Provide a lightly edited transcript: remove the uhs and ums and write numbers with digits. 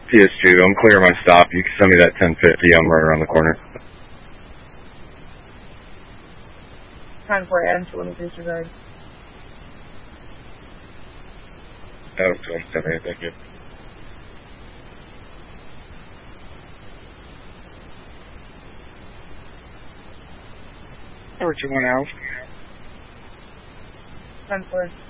PS2, I'm clear my stop. You can send me that 1050. I'm right around the corner. 10-4 Adam, so let me disregard. That was 278, thank you. Number 21 Alf. 10-4.